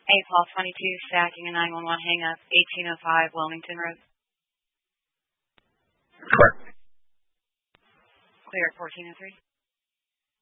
Paul 22, stacking a 911 hang-up, 1805 Wilmington Road. Correct. Clear at 1403.